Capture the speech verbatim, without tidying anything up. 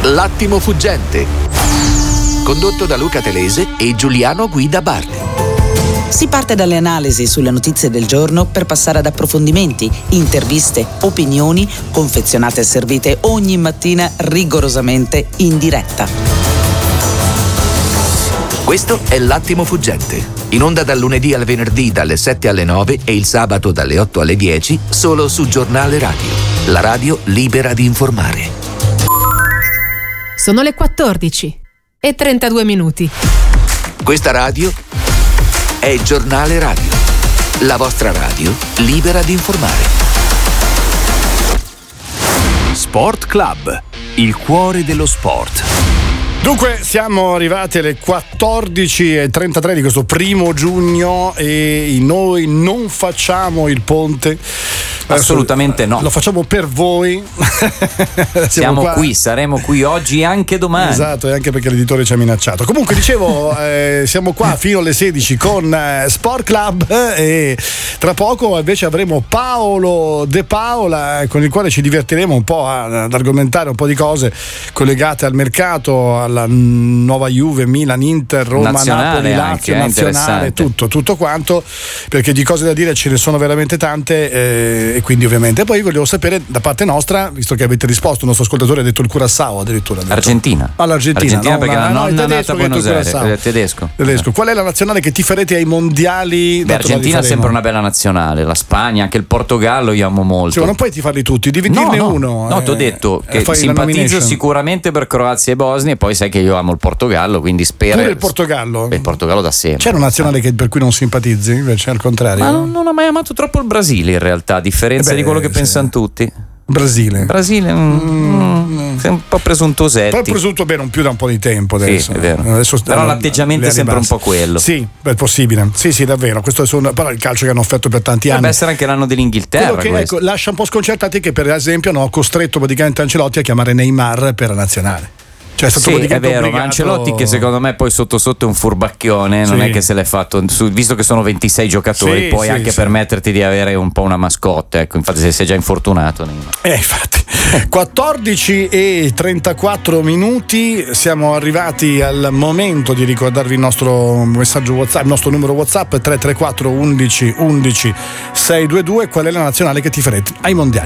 L'attimo fuggente, condotto da Luca Telese e Giuliano Guida Bardi. Si parte dalle analisi sulle notizie del giorno per passare ad approfondimenti, interviste, opinioni, confezionate e servite ogni mattina rigorosamente in diretta. Questo è L'Attimo Fuggente, in onda dal lunedì al venerdì dalle sette alle nove e il sabato dalle otto alle dieci, solo su Giornale Radio, la radio libera di informare. Sono le quattordici e trentadue minuti. Questa radio è Giornale Radio, la vostra radio libera di informare. Sport Club, il cuore dello sport. Dunque siamo arrivati alle quattordici e trentatré di questo primo giugno e noi non facciamo il ponte. Assolutamente no. Lo facciamo per voi. Siamo qua. qui, saremo qui oggi e anche domani. Esatto, e anche perché l'editore ci ha minacciato. Comunque dicevo, eh, siamo qua fino alle sedici con eh, Sport Club eh, e tra poco invece avremo Paolo De Paola, con il quale ci divertiremo un po' ad argomentare un po' di cose collegate al mercato, alla nuova Juve, Milan, Inter, Roma, nazionale, Napoli, Lazio, anche, nazionale, tutto, tutto quanto, perché di cose da dire ce ne sono veramente tante eh, e quindi ovviamente. Poi volevo sapere da parte nostra, visto che avete risposto, il nostro ascoltatore ha detto il Curaçao addirittura. Detto. Argentina. All'Argentina, Argentina no, perché ma, la no, nonna è nata a Buenos Aires, è tedesco. tedesco. Qual è la nazionale che tiferete ai mondiali? Beh, Argentina è sempre una bella nazionale, la Spagna, anche il Portogallo io amo molto. Sì, ma non puoi tifarli tutti, devi no, dirne no, uno. No, eh, ti ho detto che fai simpatizzo sicuramente per Croazia e Bosnia, e poi sai che io amo il Portogallo, quindi spero. Pure il Portogallo? Beh, il Portogallo da sempre. C'è una nazionale che, per cui non simpatizzi, invece al contrario? Ma non, non ho mai amato troppo il Brasile in realtà, a differenza eh beh, di quello che sì. pensano tutti. Brasile. Brasile mm, mm, sei un po' presuntuosetti. Poi presunto bene, non più da un po' di tempo adesso. Sì, è vero. Adesso però l'atteggiamento è sempre un po' quello. Sì, è possibile. Sì, sì, davvero. Questo è solo, però il calcio che hanno offerto per tanti anni. Deve essere anche l'anno dell'Inghilterra. Quello che ecco, lascia un po' sconcertati che per esempio hanno costretto praticamente Ancelotti a chiamare Neymar per la nazionale. Cioè, è, stato sì, è vero, obbligato... ma Ancelotti, che secondo me poi sotto sotto è un furbacchione, non sì. è che se l'è fatto, su, visto che sono ventisei giocatori, sì, puoi sì, anche sì. permetterti di avere un po' una mascotte, ecco, infatti se sei già infortunato. Eh, infatti. quattordici e trentaquattro minuti, siamo arrivati al momento di ricordarvi il nostro messaggio WhatsApp, il nostro numero WhatsApp tre tre quattro undici undici sei due due. Qual è la nazionale che ti farete ai mondiali?